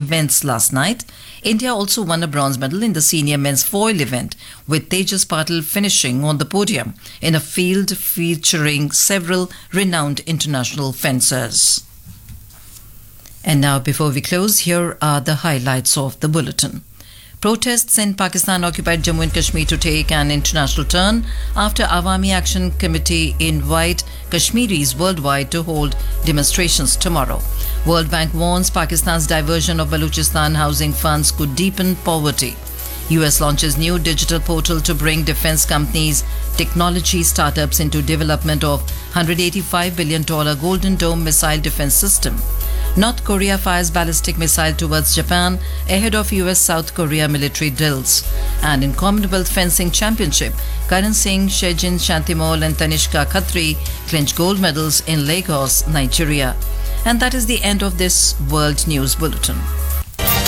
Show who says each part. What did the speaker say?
Speaker 1: events last night. India also won a bronze medal in the senior men's foil event, with Tejas Patil finishing on the podium in a field featuring several renowned international fencers. And now, before we close, here are the highlights of the bulletin. Protests in Pakistan-occupied Jammu and Kashmir to take an international turn after Awami Action Committee invite Kashmiris worldwide to hold demonstrations tomorrow. World Bank warns Pakistan's diversion of Balochistan housing funds could deepen poverty. US launches new digital portal to bring defense companies, technology startups into development of $185 billion Golden Dome missile defense system. North Korea fires ballistic missile towards Japan ahead of US-South Korea military drills. And in Commonwealth Fencing Championship, Karan Singh, Shejin Shantimol and Tanishka Khatri clinch gold medals in Lagos, Nigeria. And that is the end of this World News Bulletin.